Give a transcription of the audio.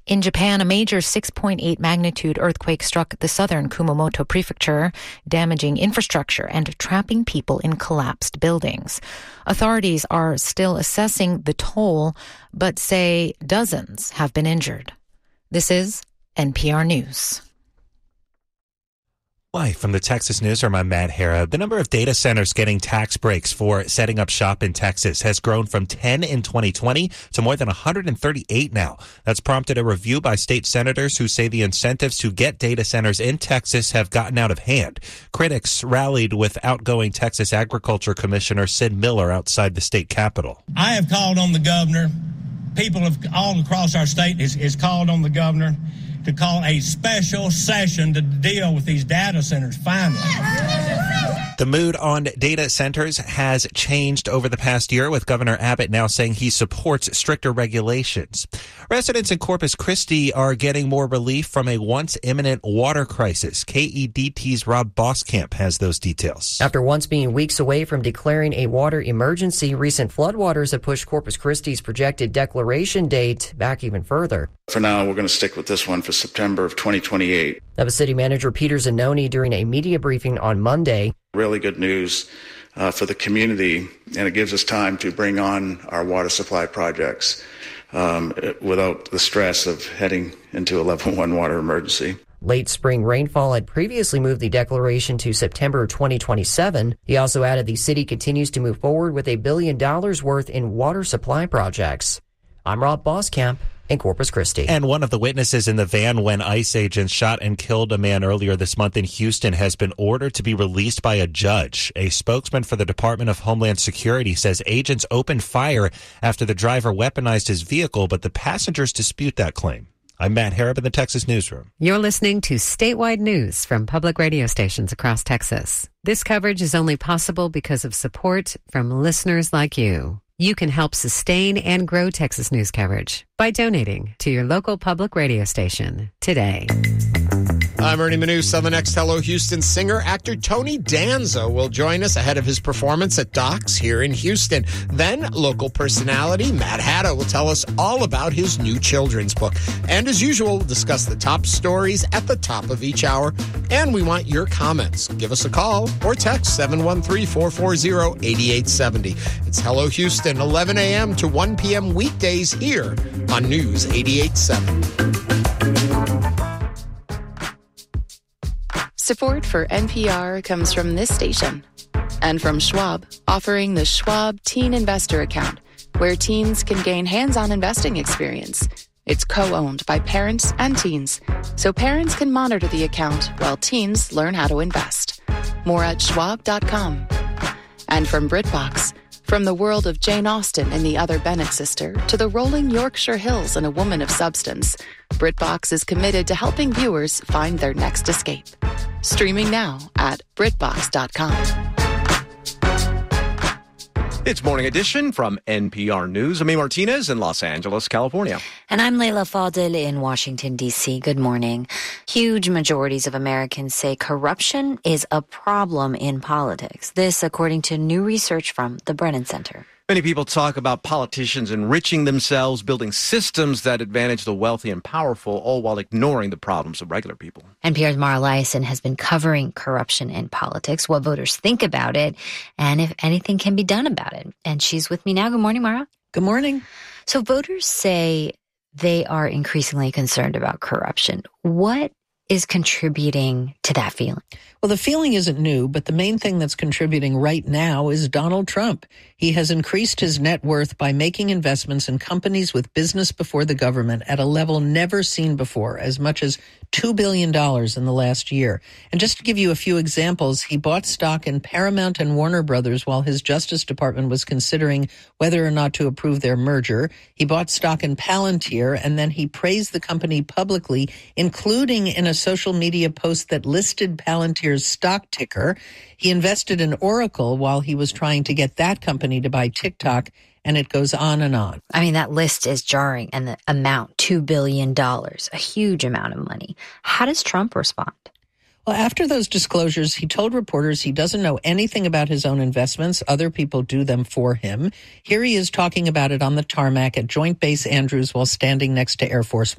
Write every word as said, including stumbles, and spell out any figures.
In Japan, a major six point eight magnitude earthquake struck the southern Kumamoto prefecture, damaging infrastructure and trapping people in collapsed buildings. Authorities are still assessing the toll, but say dozens have been injured. This is N P R News. Live from the Texas Newsroom, I'm Matt Harrah. The number of data centers getting tax breaks for setting up shop in Texas has grown from ten in twenty twenty to more than one hundred thirty-eight now. That's prompted a review by state senators who say the incentives to get data centers in Texas have gotten out of hand. Critics rallied with outgoing Texas Agriculture Commissioner Sid Miller outside the state capitol. I have called on the governor. People of all across our state is, is called on the governor to call a special session to deal with these data centers finally. The mood on data centers has changed over the past year, with Governor Abbott now saying he supports stricter regulations. Residents in Corpus Christi are getting more relief from a once imminent water crisis. K E D T's Rob Boskamp has those details. After once being weeks away from declaring a water emergency, recent floodwaters have pushed Corpus Christi's projected declaration date back even further. For now, we're going to stick with this one for September of twenty twenty-eight. That was City Manager Peter Zanoni during a media briefing on Monday. Really good news uh, for the community, and it gives us time to bring on our water supply projects um, without the stress of heading into a level one water emergency. Late spring rainfall had previously moved the declaration to September twenty twenty-seven. He also added the city continues to move forward with a billion dollars worth in water supply projects. I'm Rob Boskamp in Corpus Christi. And one of the witnesses in the van when ICE agents shot and killed a man earlier this month in Houston has been ordered to be released by a judge. A spokesman for the Department of Homeland Security says agents opened fire after the driver weaponized his vehicle, but the passengers dispute that claim. I'm Matt Harrah in the Texas Newsroom. You're listening to statewide news from public radio stations across Texas. This coverage is only possible because of support from listeners like you. You can help sustain and grow Texas news coverage by donating to your local public radio station today. I'm Ernie Manous. On the next Hello Houston, singer, actor Tony Danza will join us ahead of his performance at Doc's here in Houston. Then, local personality Matt Hatta will tell us all about his new children's book. And as usual, we'll discuss the top stories at the top of each hour. And we want your comments. Give us a call or text seven one three, four four zero, eight eight seven zero. It's Hello Houston, eleven a.m. to one p.m. weekdays here on News eighty-eight point seven. Support for N P R comes from this station and from Schwab, offering the Schwab Teen Investor Account, where teens can gain hands-on investing experience. It's co-owned by parents and teens, so parents can monitor the account while teens learn how to invest. More at schwab dot com. And from BritBox, from the world of Jane Austen and the Other Bennet sister to the rolling Yorkshire Hills and A Woman of Substance, BritBox is committed to helping viewers find their next escape. Streaming now at brit box dot com. It's Morning Edition from N P R News. I'm Martinez in Los Angeles, California. And I'm Leila Fadel in Washington, D C. Good morning. Huge majorities of Americans say corruption is a problem in politics. This, according to new research from the Brennan Center. Many people talk about politicians enriching themselves, building systems that advantage the wealthy and powerful, all while ignoring the problems of regular people. N P R's Mara Liasson has been covering corruption in politics, what voters think about it, and if anything can be done about it. And she's with me now. Good morning, Mara. Good morning. So voters say they are increasingly concerned about corruption. What is contributing to that feeling? Well, the feeling isn't new, but the main thing that's contributing right now is Donald Trump. He has increased his net worth by making investments in companies with business before the government at a level never seen before, as much as two billion dollars in the last year. And just to give you a few examples, he bought stock in Paramount and Warner Brothers while his Justice Department was considering whether or not to approve their merger. He bought stock in Palantir, and then he praised the company publicly, including in a social media post that listed Palantir's stock ticker. He invested in Oracle while he was trying to get that company to buy TikTok, and it goes on and on. I mean, that list is jarring, and the amount, two billion dollars, a huge amount of money. How does Trump respond? Well, after those disclosures, he told reporters he doesn't know anything about his own investments. Other people do them for him. Here he is talking about it on the tarmac at Joint Base Andrews while standing next to Air Force One.